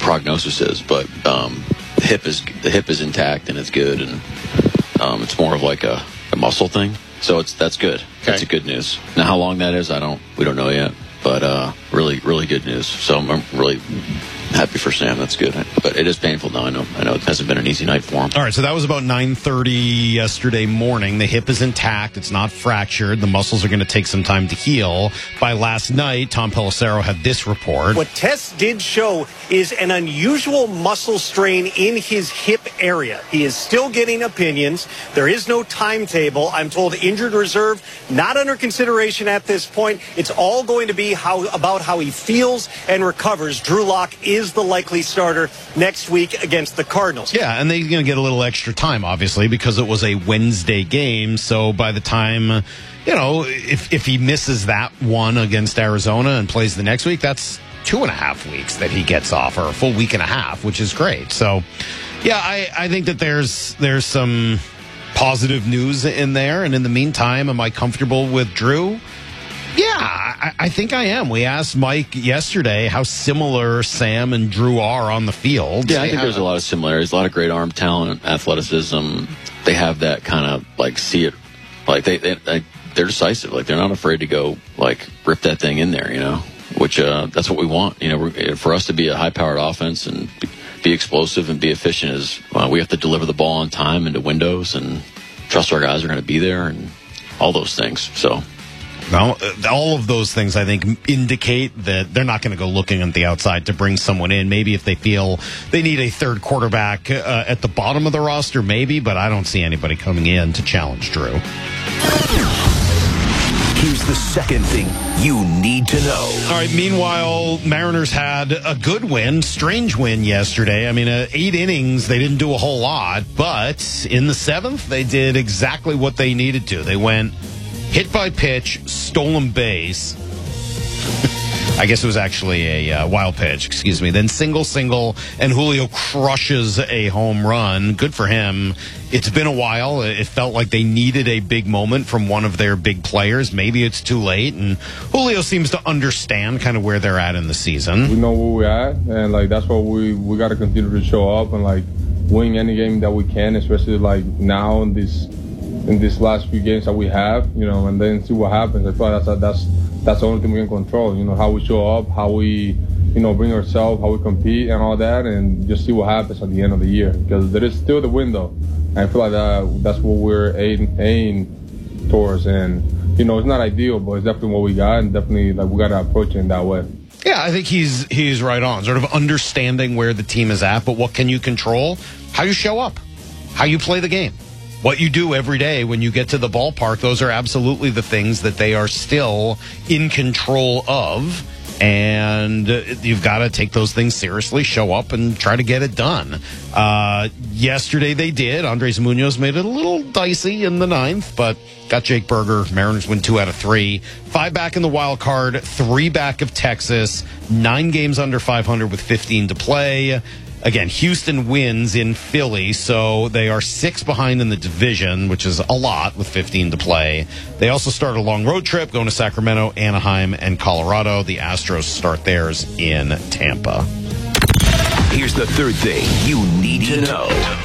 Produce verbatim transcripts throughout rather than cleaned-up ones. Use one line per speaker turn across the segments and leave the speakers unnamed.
prognosis is, but um, the hip is the hip is intact and it's good, and um, it's more of like a, a muscle thing. So it's that's good. Okay. That's a good news. Now, how long that is, I don't we don't know yet, but uh, really really good news. So I'm really happy for Sam. That's good. But it is painful now. I know. I know it hasn't been an easy night for him.
All right, so that was about nine thirty yesterday morning. The hip is intact. It's not fractured. The muscles are going to take some time to heal. By last night, Tom Pelissero had this report.
What tests did show is an unusual muscle strain in his hip area. He is still getting opinions. There is no timetable. I'm told injured reserve, not under consideration at this point. It's all going to be how about how he feels and recovers. Drew Lock is is the likely starter next week against the Cardinals.
Yeah, and they're going to get a little extra time, obviously, because it was a Wednesday game. So by the time, you know, if if he misses that one against Arizona and plays the next week, that's two and a half weeks that he gets off, or a full week and a half, which is great. So, yeah, I, I think that there's there's some positive news in there. And in the meantime, am I comfortable with Drew? Yeah, I, I think I am. We asked Mike yesterday how similar Sam and Drew are on the field.
Yeah, I think there's a lot of similarities, a lot of great arm talent, athleticism. They have that kind of, like, see it, like, they, they, they, they're decisive. Like, they're not afraid to go, like, rip that thing in there, you know, which uh, that's what we want. You know, we're, for us to be a high-powered offense and be, be explosive and be efficient is uh, we have to deliver the ball on time into windows and trust our guys are going to be there and all those things, so...
Well, all of those things, I think, indicate that they're not going to go looking at the outside to bring someone in. Maybe if they feel they need a third quarterback uh, at the bottom of the roster, maybe, but I don't see anybody coming in to challenge Drew.
Here's the second thing you need to know.
All right, meanwhile, Mariners had a good win, strange win yesterday. I mean, uh, eight innings, they didn't do a whole lot, but in the seventh, they did exactly what they needed to. They went hit by pitch, stolen base. I guess it was actually a uh, wild pitch, excuse me. Then single, single, and Julio crushes a home run. Good for him. It's been a while. It felt like they needed a big moment from one of their big players. Maybe it's too late, and Julio seems to understand kind of where they're at in the season.
We know where we're at, and like that's what we we got to continue to show up and like win any game that we can, especially like now in this. in these last few games that we have, you know, and then see what happens. I feel like that's that's that's the only thing we can control. You know, how we show up, how we, you know, bring ourselves, how we compete, and all that, and just see what happens at the end of the year. Because there is still the window, and I feel like that, that's what we're aiming, aiming towards. And you know, it's not ideal, but it's definitely what we got, and definitely like we got to approach it in that way.
Yeah, I think he's he's right on. Sort of understanding where the team is at, but what can you control? How you show up, how you play the game. What you do every day when you get to the ballpark, those are absolutely the things that they are still in control of. And you've got to take those things seriously, show up, and try to get it done. Uh, yesterday they did. Andres Munoz made it a little dicey in the ninth, but got Jake Berger. Mariners win two out of three. Five back in the wild card, three back of Texas, nine games under five hundred with fifteen to play. Again, Houston wins in Philly, so they are six behind in the division, which is a lot with fifteen to play. They also start a long road trip going to Sacramento, Anaheim, and Colorado. The Astros start theirs in Tampa.
Here's the third thing you need to know.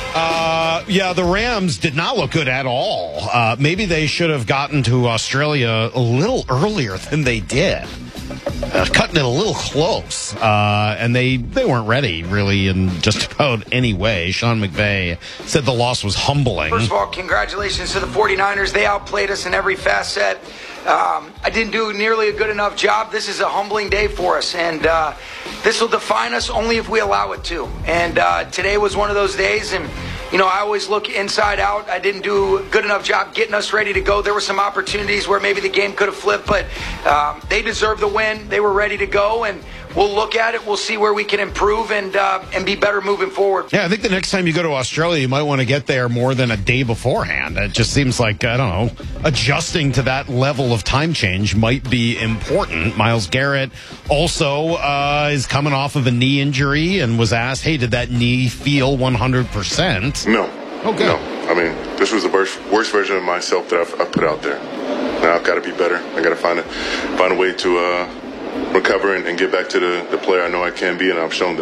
Uh, yeah, the Rams did not look good at all. Uh, maybe they should have gotten to Australia a little earlier than they did. Uh, cutting it a little close, uh, and they, they weren't ready, really, in just about any way. Sean McVay said the loss was humbling.
First of all, congratulations to the 49ers. They outplayed us in every facet. Um, I didn't do nearly a good enough job. This is a humbling day for us, and uh, this will define us only if we allow it to. And uh, today was one of those days, and you know, I always look inside out. I didn't do a good enough job getting us ready to go. There were some opportunities where maybe the game could have flipped, but um, they deserved the win. They were ready to go, and we'll look at it. We'll see where we can improve and uh, and be better moving forward.
Yeah, I think the next time you go to Australia, you might want to get there more than a day beforehand. It just seems like, I don't know, adjusting to that level of time change might be important. Myles Garrett also uh, is coming off of a knee injury and was asked, hey, did that knee feel one hundred percent?
No.
Okay.
No. I mean, this was the worst, worst version of myself that I've, I've put out there. Now I've got to be better. I got to find a, find a way to uh, recover and, and get back to the, the player I know I can be, and I've shown that